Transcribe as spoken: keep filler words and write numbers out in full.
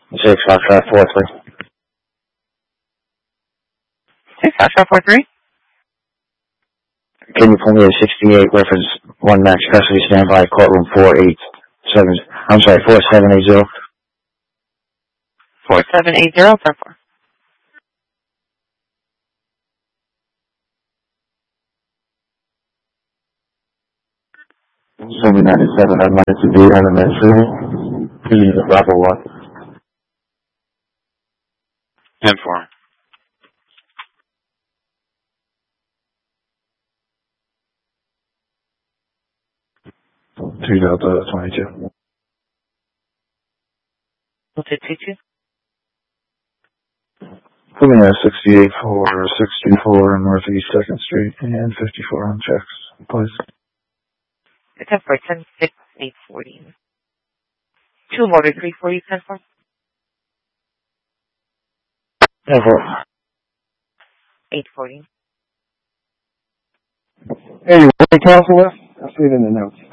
Six Foxtrot four three. Six Foxtrot four three. Can you pull me a sixty-eight reference one max custody standby courtroom four eight seven? I'm sorry, four seven eight zero. Four seven eight zero four four. Seven ninety seven. I'd like to be on the metro. Please, Bravo one. ten four. Two Delta twenty-two. Delta two two. Put me at sixty-eight for sixty-four Northeast Second Street and fifty-four on checks, please. ten four ten six eight forty. Two motor three forty ten four. ten four. Eight forty. Hey, what the council left? I see it in the notes.